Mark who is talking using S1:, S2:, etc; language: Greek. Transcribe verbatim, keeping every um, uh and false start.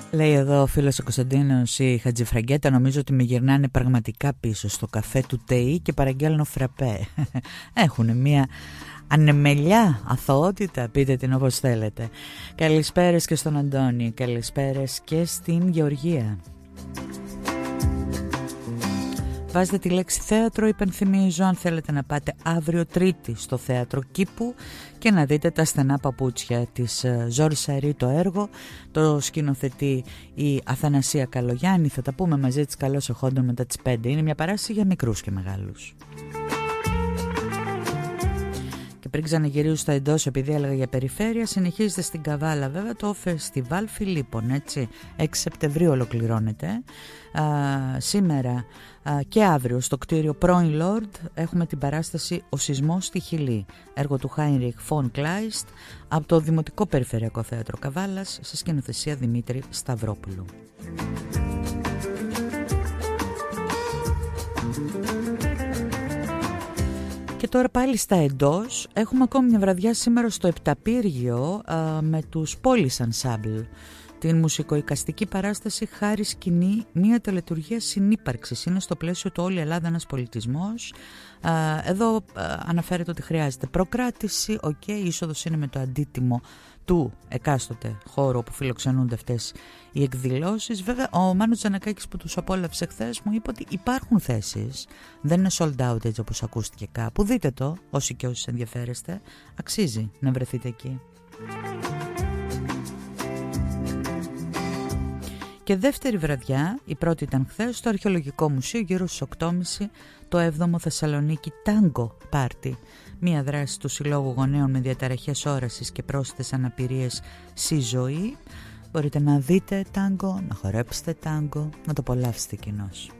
S1: Λέει εδώ ο φίλος ο Κωνσταντίνος η Χατζηφραγκέτα, νομίζω ότι με γυρνάνε πραγματικά πίσω στο καφέ του ΤΕΙ και παραγγέλνω φραπέ. Έχουν μια ανεμελιά αθωότητα, πείτε την όπως θέλετε. Καλησπέρες και στον Αντώνη, καλησπέρες και στην Γεωργία. Βάζετε τη λέξη θέατρο, υπενθυμίζω, αν θέλετε να πάτε αύριο Τρίτη στο Θέατρο Κήπου και να δείτε τα στενά παπούτσια της Ζόρι Σαρή, το έργο. Το σκηνοθετεί η Αθανασία Καλογιάννη. Θα τα πούμε μαζί της καλώς εχόντων μετά τις πέντε. Είναι μια παράσταση για μικρούς και μεγάλους. Και πριν ξαναγυρίσω στα εντός, επειδή έλεγα για περιφέρεια, συνεχίζεται στην Καβάλα βέβαια το Φεστιβάλ Φιλίππων, έτσι. έξι Σεπτεμβρίου ολοκληρώνεται. Α, σήμερα α, και αύριο στο κτίριο πρώην Λόρντ έχουμε την παράσταση «Ο σεισμός στη Χιλή», έργο του Χάινριχ Φον Κλάιστ από το Δημοτικό Περιφερειακό Θέατρο Καβάλας σε σκηνοθεσία Δημήτρη Σταυρόπουλου. Και τώρα πάλι στα εντός έχουμε ακόμη μια βραδιά σήμερα στο Επταπύργιο α, με τους Πόλης Ensemble, την μουσικοϊκαστική παράσταση «Χάρη σκηνή», μια τελετουργία συνύπαρξης. Είναι στο πλαίσιο του «Όλη η Ελλάδα ένας πολιτισμός». Α, εδώ α, αναφέρεται ότι χρειάζεται προκράτηση, οκ, okay, η είσοδος είναι με το αντίτιμο του εκάστοτε χώρου όπου φιλοξενούνται αυτές οι εκδηλώσεις. Βέβαια, ο Μάνος Τζανακάκης που τους απόλαυσε χθες μου είπε ότι υπάρχουν θέσεις, δεν είναι sold out έτσι όπως ακούστηκε κάπου. Δείτε το, όσοι και όσοι ενδιαφέρεστε, αξίζει να βρεθείτε εκεί. Και δεύτερη βραδιά, η πρώτη ήταν χθες, στο Αρχαιολογικό Μουσείο γύρω στις οκτώ και μισή, το έβδομο Θεσσαλονίκη Τάγκο Πάρτι. Μία δράση του Συλλόγου Γονέων με Διαταραχές Όρασης και Πρόσθετες Αναπηρίες στη Ζωή. Μπορείτε να δείτε τάγκο, να χορέψετε τάγκο, να το απολαύσετε κοινώς.